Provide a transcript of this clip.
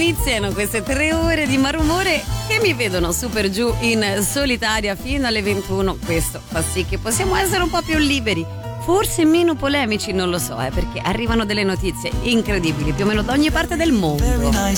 iniziano queste 3 ore di malumore che mi vedono super giù in solitaria fino alle 21. Questo fa sì che possiamo essere un po' più liberi, forse meno polemici, non lo so, perché arrivano delle notizie incredibili più o meno da ogni parte del mondo. Very nice